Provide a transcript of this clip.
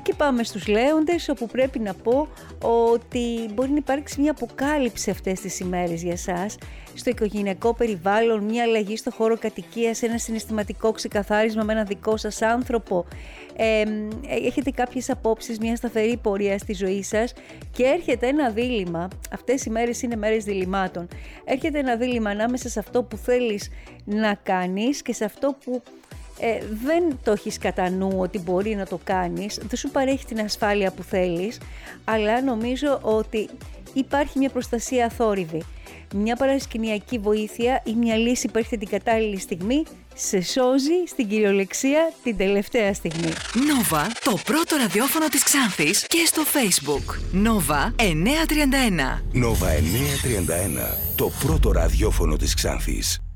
Και πάμε στους λέοντες, όπου πρέπει να πω ότι μπορεί να υπάρξει μια αποκάλυψη αυτές τις ημέρες για σας, στο οικογενειακό περιβάλλον, μια αλλαγή στο χώρο κατοικίας, ένα συναισθηματικό ξεκαθάρισμα με έναν δικό σας άνθρωπο. Έχετε κάποιες απόψεις, μια σταθερή πορεία στη ζωή σας και έρχεται ένα δίλημμα. Αυτές οι μέρες είναι μέρες διλημμάτων. Έρχεται ένα δίλημμα ανάμεσα σε αυτό που θέλεις να κάνεις και σε αυτό που δεν το έχεις κατά νου ότι μπορεί να το κάνεις, δεν σου παρέχει την ασφάλεια που θέλεις, αλλά νομίζω ότι υπάρχει μια προστασία αθόρυβη. Μια παρασκηνιακή βοήθεια ή μια λύση που έρχεται την κατάλληλη στιγμή σε σώζει στην κυριολεξία την τελευταία στιγμή. Νόβα, το πρώτο ραδιόφωνο της Ξάνθης και στο Facebook. Νόβα 931. Νόβα 931, το πρώτο ραδιόφωνο της Ξάνθης.